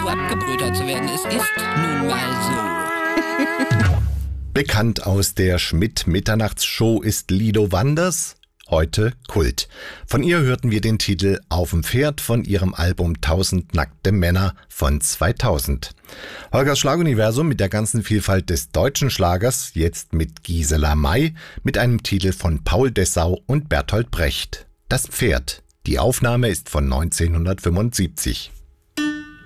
abgebrüht zu werden. Es ist nun mal so. Bekannt aus der Schmidt-Mitternachtsshow ist Lido Wanders, heute Kult. Von ihr hörten wir den Titel Auf'm Pferd von ihrem Album 1000 nackte Männer von 2000. Holgers Schlaguniversum mit der ganzen Vielfalt des deutschen Schlagers, jetzt mit Gisela May, mit einem Titel von Paul Dessau und Bertolt Brecht. Das Pferd. Die Aufnahme ist von 1975.